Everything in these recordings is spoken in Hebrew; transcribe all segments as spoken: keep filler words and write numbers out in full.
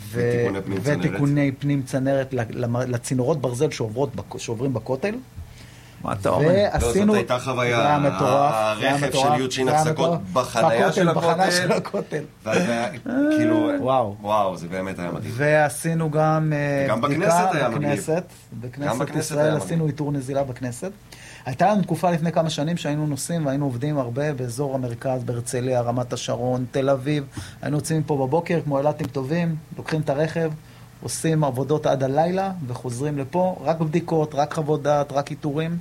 ותיקוני פנים צנרת. ותיקוני פנים צנרת לצינורות ברזל שעוברים בכותל. מה אתה אומר? לא, זאת הייתה חוויה, הרכב של יוצ'ין הפסקות בחנייה של הכותל, כאילו, וואו, זה באמת היה מדהים. ועשינו גם בדיקה בכנסת, בכנסת ישראל, עשינו איתור נזילה בכנסת. הייתה לנו תקופה לפני כמה שנים שהיינו נוסעים והיינו עובדים הרבה באזור המרכז, בהרצליה, רמת השרון, תל אביב. היינו יוצאים פה בבוקר כמו ילדים טובים, לוקחים את הרכב, עושים עבודות עד הלילה וחוזרים לפה, רק בבדיקות, רק חוות דעת, רק איתורים.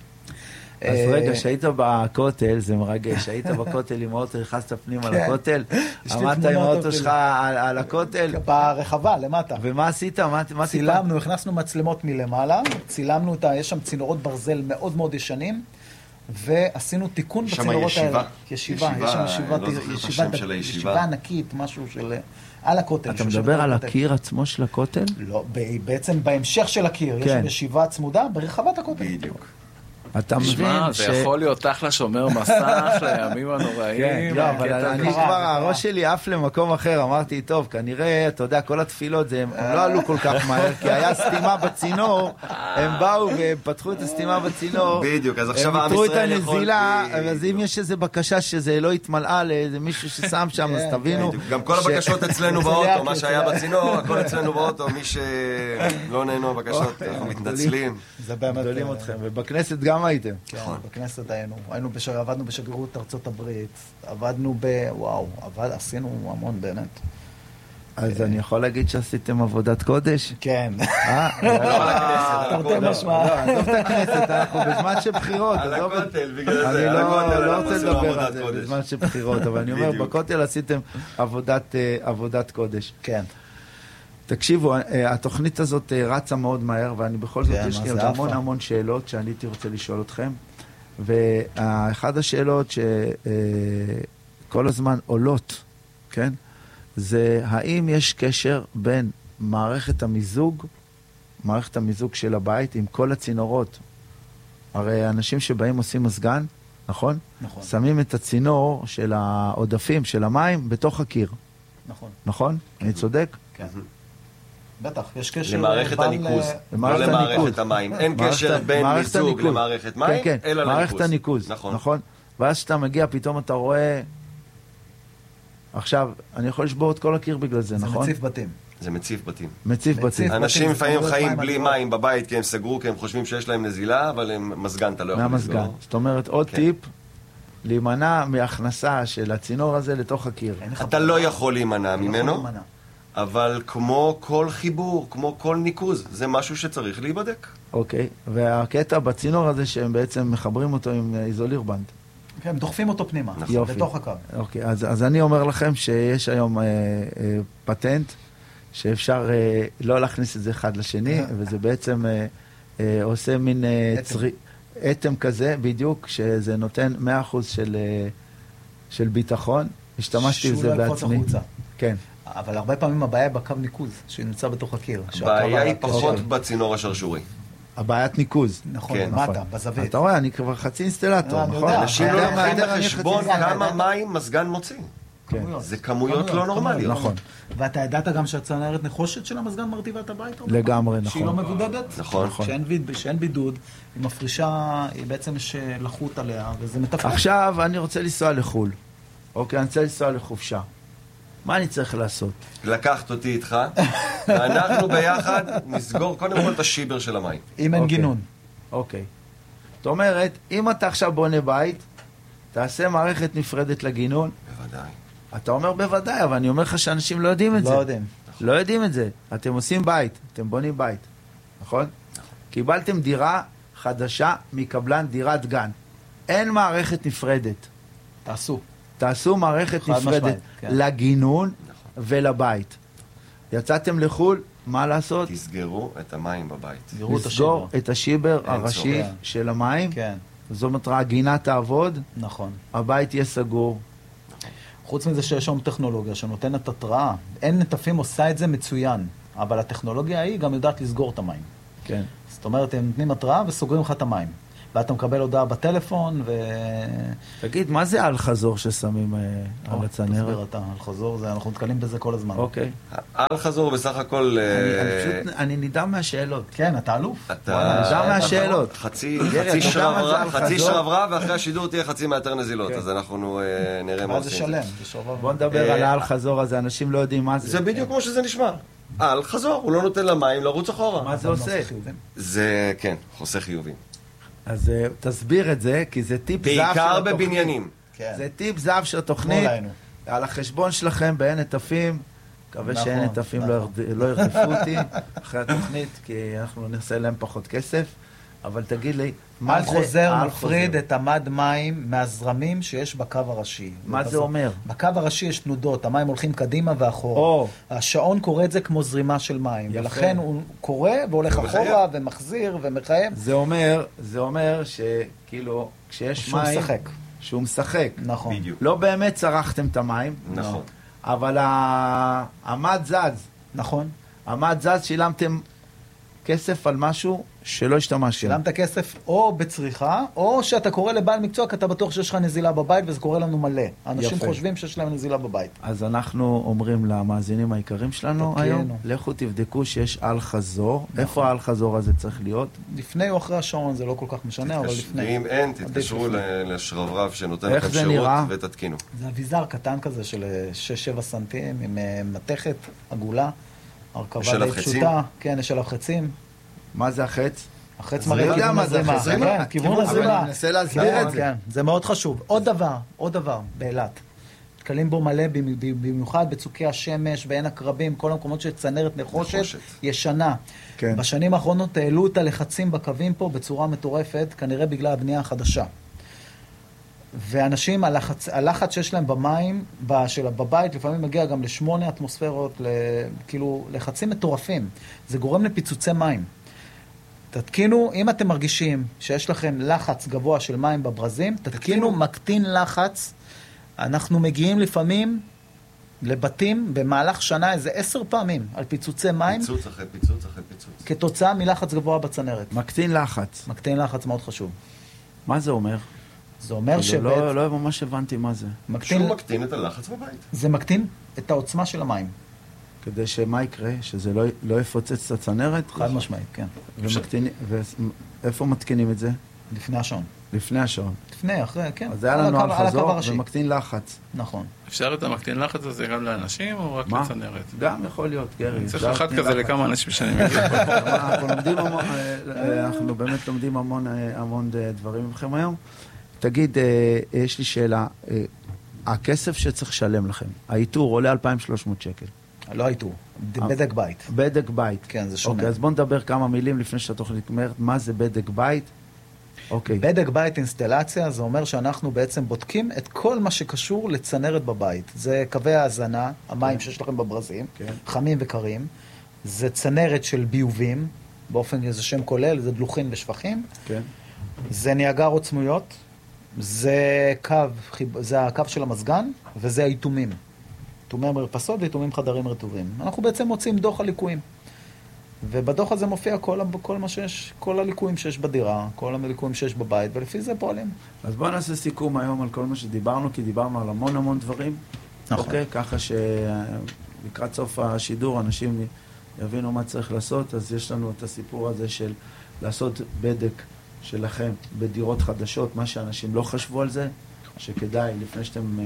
אז רגע, שהיית בכותל, זה מרגש, שהיית בכותל עם האוטו, נכנסת פנים על הכותל, עמדת עם האוטו שלך על הכותל. ברחבה, למטה. ומה עשית? צילמנו, הכנסנו מצלמות מלמעלה, צילמנו אותה, יש שם צינורות ברזל מאוד מאוד ישנים, ועשינו תיקון בצינורות האלה. ישיבה. ישיבה, יש שם ישיבה, ישיבה ענקית, משהו של... על הכותל. אתה מדבר על הקיר עצמו של הכותל? לא, בעצם בהמשך של הקיר, יש שם ישיבה צמודה ברחבת הכותל. בדיוק. אתה מבין ש... זה יכול להיות אחלה שומר מסך לימים הנוראים. לא, אבל אני כבר, הראש שלי עף למקום אחר, אמרתי, טוב, כנראה, אתה יודע, כל התפילות, הם לא עלו כל כך מהר, כי היה סתימה בצינור, הם באו ופתחו את הסתימה בצינור, בדיוק, אז עכשיו עם ישראל יכול... הם יתרו את הנזילה, אז אם יש איזו בקשה שזה לא יתמלאה לאיזה מישהו ששם שם, אז תבינו. גם כל הבקשות אצלנו באוטו, מה שהיה בצינור, הכל אצלנו באוטו, מי שלא נהנו בבקשות, אנחנו מתנצלים. זה באמת גדולים אתכם, ובכנסת גם הייתם. כן, בכנסת היינו. היינו בש... עבדנו בשגרירות ארצות הברית, עבדנו ב... וואו, עבד... עשינו המון באמת. אז אני יכול להגיד שעשיתם עבודת קודש? כן. אה? לא על הכנסת. תרתי משמע. לא, עזוב את הכנסת, אנחנו בזמן של בחירות. על הכותל, בגלל זה. אני לא רוצה לדבר על זה בזמן של בחירות, אבל אני אומר, בכותל עשיתם עבודת קודש. כן. תקשיבו, התוכנית הזאת רצה מאוד מהר, ואני בכל זאת יש לי המון המון שאלות שאני הייתי רוצה לשאול אתכם, ואחת השאלות שכל הזמן עולות, כן? זה האם יש קשר בין מערכת המיזוג, מערכת המיזוג של הבית עם כל הצינורות. הרי אנשים שבאים עושים מזגן, נכון? נכון. שמים את הצינור של העודפים של המים בתוך הקיר. נכון. נכון? אני צודק? כן. בטח, יש קשר... למערכת הניקוז, לא למערכת המים. אין קשר בין מיזוג למערכת מים, אלא לניקוז. מערכת הניקוז, נכון. ואז שאתה מגיע, פתאום אתה רואה... עכשיו, אני יכול לשבור את כל הקיר בגלל זה, נכון? זה מציף בתים. זה מציף בתים. מציף בתים. אנשים לפעמים חיים בלי מים בבית, כי הם סגרו, כי הם חושבים שיש להם נזילה, אבל הם מזגן, אתה לא יכול לסגור. מהמזגן. זאת אומרת, עוד טיפ, להימנע מהכנסה של הצינור הזה לתוך הקיר. אתה לא יכול להימנע ממנו. אבל כמו כל חיבור, כמו כל ניקוז, זה משהו שצריך להיבדק. אוקיי, והקטע בצינור הזה שהם בעצם מחברים אותו עם איזולירבנד. כן, דוחפים אותו פנימה, יופי. בתוך הקו. אוקיי, אז, אז אני אומר לכם שיש היום אה, אה, פטנט שאפשר אה, לא להכניס את זה אחד לשני, וזה בעצם אה, אה, עושה מין אה, צרי, אתם כזה, בדיוק, שזה נותן מאה אחוז של, אה, של ביטחון. השתמשתי בזה בעצמי. כן. אבל הרבה פעמים הבעיה היא בקו ניקוז, שנמצא בתוך הקיר. הבעיה היא פחות בצינור השרשורי. הבעיית ניקוז. נכון, למטה, בזווית. אתה רואה, אני כבר חצי אינסטלטור, נכון? אנשים לא לוקחים בחשבון כמה מים מזגן מוציא. זה כמויות לא נורמליות. נכון. ואתה ידעת גם שהצנרת נחושת של המזגן מרטיבה את הבית? לגמרי, נכון. שהיא לא מבודדת? נכון. שאין בידוד, היא מפרישה, היא בעצם יש לחות עליה, וזה מתפקד. עכשיו אני רוצה לנסוע לחול. אוקיי, אני רוצה לנסוע לחופשה. מה אני צריך לעשות? לקחת אותי איתך, ואנחנו ביחד נסגור קודם כל את השיבר של המים. אם אין גינון. אוקיי. זאת אומרת, אם אתה עכשיו בונה בית, תעשה מערכת נפרדת לגינון. בוודאי. אתה אומר בוודאי, אבל אני אומר לך שאנשים לא יודעים את זה. לא יודעים. לא יודעים את זה. אתם עושים בית, אתם בונים בית. נכון? קיבלתם דירה חדשה מקבלן דירת גן. אין מערכת נפרדת. תעשו. תעשו מערכת נפרדת לגינון ולבית. יצאתם לחול, מה לעשות? תסגרו את המים בבית. לסגור את השיבר הראשי של המים. זאת אומרת, הגינה תעבוד. נכון. הבית יהיה סגור. חוץ מזה שיש שם טכנולוגיה שנותנת התראה. אין נטפים עושה את זה מצוין, אבל הטכנולוגיה היא גם יודעת לסגור את המים. כן. זאת אומרת, הם נותנים התראה וסוגרים לך את המים. ואתה מקבל הודעה בטלפון, ו... תגיד, מה זה אל-חזור ששמים על הצנרת? תסביר אתה, אל-חזור, אנחנו מתקלים בזה כל הזמן. אוקיי. אל-חזור בסך הכל... אני נדהם מהשאלות. כן, אתה אלוף. אתה נדהם מהשאלות. חצי שרברב, ואחרי השידור תהיה חצי מאתר נזילות, אז אנחנו נראה מה עושים. זה שלם. בוא נדבר על האל-חזור הזה, אנשים לא יודעים מה זה. זה בדיוק כמו שזה נשמע. אל-חזור, הוא לא נותן למים לרוץ אחורה. מה זה עושה? זה, כן, חוסך חיובים. אז תסביר את זה, כי זה טיפ זהב של התוכנית. בעיקר בבניינים. זה טיפ זהב של התוכנית. על החשבון שלכם בעין נטפים. מקווה שעין נטפים לא ירדפו אותי אחרי התוכנית, כי אנחנו נעשה להם פחות כסף. אבל תגיד לי, מה זה? אל-חוזר מפריד את המד מים מהזרמים שיש בקו הראשי. מה זה אומר? בקו הראשי יש תנודות, המים הולכים קדימה ואחורה. השעון קורא את זה כמו זרימה של מים, ולכן הוא קורא והולך אחורה ומחזיר ומחייב. זה אומר, זה אומר שכאילו, כשיש מים... שהוא משחק. שהוא משחק. נכון. לא באמת צרכתם את המים. נכון. אבל המד זז. נכון. המד זז, שילמתם כסף על משהו שלא השתמשתם. שילמת כסף או בצריכה, או שאתה קורא לבעל מקצוע, כי אתה בטוח שיש לך נזילה בבית, וזה קורה לנו מלא. אנשים יפה. חושבים שיש להם נזילה בבית. אז אנחנו אומרים למאזינים העיקרים שלנו תקינו. היום, לכו תבדקו שיש אל-חזור. נכון. איפה האל-חזור הזה צריך להיות? לפני או אחרי השעון, זה לא כל כך משנה, תתקש... אבל לפני. אם אין, תתקשרו לשרברב שנותן לכם שירות נראה? ותתקינו. זה אביזר קטן כזה של שש שבע סנטים, עם מתכת, עגולה, הרכבה די פשוטה. כן, יש עליו חצים. מה זה החץ? החץ מראה כיוון הזרימה. כן, כיוון הזרימה. אני מנסה להסביר את זה. זה מאוד חשוב. עוד דבר, עוד דבר, באילת. תקלים בו מלא, במיוחד בצוקי השמש, בעין הקרבים, כל המקומות שצנרת נחושת, ישנה. בשנים האחרונות העלו את הלחצים בקווים פה בצורה מטורפת, כנראה בגלל הבנייה החדשה. ואנשים, הלחץ, הלחץ שיש להם במים, בבית, לפעמים מגיע גם לשמונה אטמוספירות, כאילו לחצים מטורפים. זה גורם לפיצוצי מים. תתקינו, אם אתם מרגישים שיש לכם לחץ גבוה של מים בברזים, תתקינו מקטין לחץ. אנחנו מגיעים לפעמים לבתים במהלך שנה איזה עשר פעמים על פיצוצי מים. פיצוץ אחרי פיצוץ אחרי פיצוץ. כתוצאה מלחץ גבוה בצנרת. מקטין לחץ. מקטין לחץ מאוד חשוב. מה זה אומר? זה אומר שבית... לא, לא ממש הבנתי מה זה. מקטין... שהוא מקטין את הלחץ בבית. זה מקטין את העוצמה של המים. כדי שמה יקרה? שזה לא, לא יפוצץ את הצנרת? חד משמעית, כן. ומקטין... ואיפה מתקינים את זה? לפני השעון. לפני השעון. לפני, אחרי, כן. אז זה היה לנו על חזור ומקטין לחץ. נכון. אפשר את המקטין לחץ הזה גם לאנשים או רק לצנרת? גם יכול להיות, גרי. צריך אחד כזה לכמה אנשים שאני מכיר. אנחנו באמת לומדים המון המון דברים מכם היום. תגיד, יש לי שאלה, הכסף שצריך לשלם לכם, האיתור עולה אלפיים ושלוש מאות שקל. לא האיתור, בדק בית. בדק בית. כן, זה שונה. אוקיי, אז בוא נדבר כמה מילים לפני שהתוכנית אומרת, מה זה בדק בית? אוקיי. בדק בית אינסטלציה, זה אומר שאנחנו בעצם בודקים את כל מה שקשור לצנרת בבית. זה קווי ההזנה, המים שיש לכם בברזים, חמים וקרים. זה צנרת של ביובים, באופן, זה שם כולל, זה דלוחין ושפכים. כן. זה ניאגרות עצמויות. זה קו, זה הקו של המזגן, וזה האיתומים. איתומי מרפסות ואיתומים חדרים רטובים. אנחנו בעצם מוצאים דוח הליקויים. ובדוח הזה מופיע כל, כל מה שיש, כל הליקויים שיש בדירה, כל הליקויים שיש בבית, ולפי זה פועלים. אז בואו נעשה סיכום היום על כל מה שדיברנו, כי דיברנו על המון המון דברים. נכון. אוקיי, ככה שלקראת סוף השידור אנשים יבינו מה צריך לעשות, אז יש לנו את הסיפור הזה של לעשות בדק שלכם בדירות חדשות, מה שאנשים לא חשבו על זה, שכדאי לפני שאתם uh,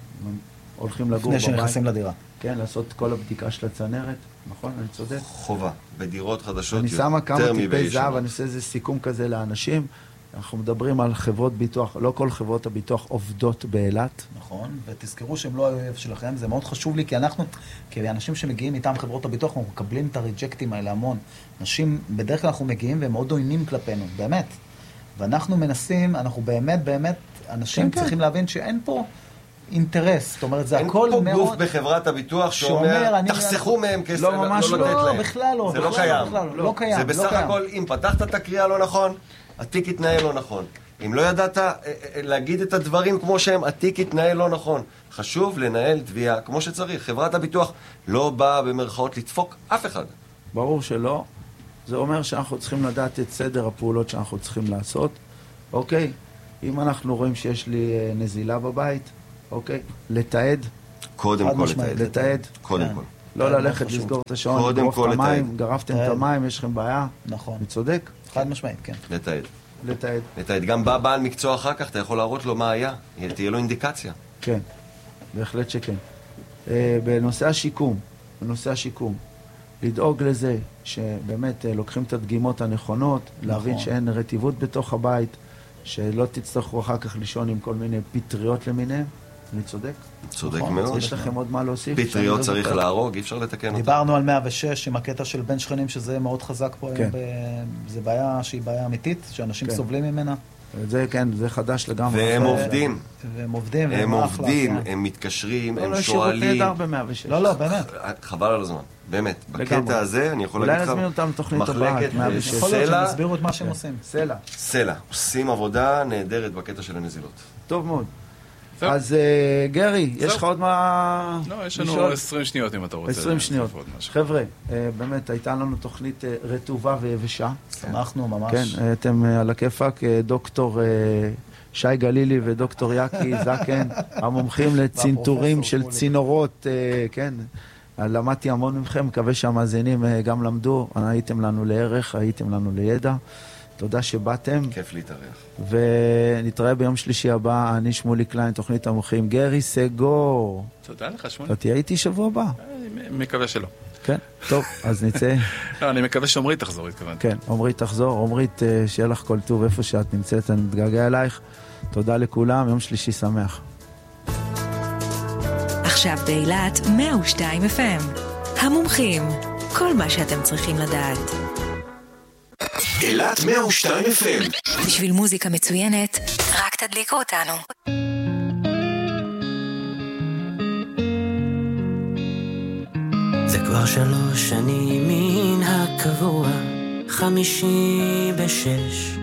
הולכים לגור בבית. לפני שנכנסים לדירה. כן, לעשות כל הבדיקה של הצנרת, נכון? אני צודק? חובה, בדירות חדשות אני שמה כמה טיפי זהב, אני עושה איזה סיכום כזה לאנשים. אנחנו מדברים על חברות ביטוח, לא כל חברות הביטוח עובדות באילת. נכון, ותזכרו שהם לא האויב שלכם, זה מאוד חשוב לי, כי אנחנו, כאנשים שמגיעים מטעם חברות הביטוח, אנחנו מקבלים את הריג'קטים האלה המון. אנשים, בדרך כלל אנחנו מגיעים והם מאוד עוינים כלפינו, באמת. ואנחנו מנסים, אנחנו באמת, באמת, אנשים כן, צריכים כן. להבין שאין פה אינטרס, זאת אומרת, זה הכל מאוד... אין פה גוף בחברת הביטוח שאומר, תחסכו מהם כסף, לא ממש לא, בכלל לא. זה לא קיים. לא קיים. זה בסך הכל, אם פתחת את הקריאה לא נכון, התיק יתנהל לא נכון. אם לא ידעת להגיד את הדברים כמו שהם, התיק יתנהל לא נכון. חשוב לנהל תביעה כמו שצריך. חברת הביטוח לא באה במרכאות לדפוק אף אחד. ברור שלא. זה אומר שאנחנו צריכים לדעת את סדר הפעולות שאנחנו צריכים לעשות, אוקיי? אם אנחנו רואים שיש לי נזילה בבית, אוקיי? לתעד. קודם כל לתעד. לתעד. קודם כל. לא ללכת לסגור את השעון, לגרוף את המים, גרפתם את המים, יש לכם בעיה. נכון. אני צודק? חד משמעית, כן. לתעד. לתעד. לתעד. גם בא בעל מקצוע אחר כך, אתה יכול להראות לו מה היה. תהיה לו אינדיקציה. כן, בהחלט שכן. בנושא השיקום, בנושא השיקום, לדאוג לזה שבאמת לוקחים את הדגימות הנכונות, להבין שאין רטיבות בתוך הבית, שלא תצטרכו אחר כך לישון עם כל מיני פטריות למיניהם. אני צודק? צודק מאוד. יש לכם עוד מה להוסיף? פטריות צריך להרוג, אי אפשר לתקן אותה. דיברנו על מאה ושש עם הקטע של בין שכנים, שזה מאוד חזק פה. זה בעיה שהיא בעיה אמיתית, שאנשים סובלים ממנה. זה כן, זה חדש לגמרי. והם עובדים. והם עובדים. הם עובדים, הם מתקשרים, הם שואלים. לא, לא, באמת. חבל על הזמן, באמת. בקטע הזה, אני יכול להגיד לך, אולי נזמין אותם תוכנית הבאה, מאה ושש. יכול להיות שהם יסבירו את מה שהם עושים. סלע. סלע. עושים עבודה נהדרת בקטע של הנזילות. טוב מאוד. אז גרי, יש לך עוד מה... לא, יש לנו עשרים שניות אם אתה רוצה. עשרים שניות. חבר'ה, באמת, הייתה לנו תוכנית רטובה ויבשה. שמחנו ממש. כן, אתם על הכיפק, דוקטור שי גלילי ודוקטור יקי זקן, המומחים לצינטורים של צינורות, כן. למדתי המון מכם, מקווה שהמאזינים גם למדו, הייתם לנו לערך, הייתם לנו לידע. תודה שבאתם. כיף להתארח. ונתראה ביום שלישי הבא, אני שמולי קליין, תוכנית המוחים, גרי סגור. תודה לך, שמולי. אתה תהיה איתי שבוע הבא? אני מקווה שלא. כן, טוב, אז נצא. לא, אני מקווה שעומרית תחזור, התכוונתי. כן, עומרית תחזור, עומרית, שיהיה לך כל טוב איפה שאת נמצאת, אני מתגעגע אלייך. תודה לכולם, יום שלישי שמח. עכשיו באילת מאה ושתיים אף אם. המומחים, כל מה שאתם צריכים לדעת. אילת מאה ושתיים אף אם. בשביל מוזיקה מצוינת, רק תדליקו אותנו. זה כבר שלוש שנים מן הקבוע, חמישי בשש.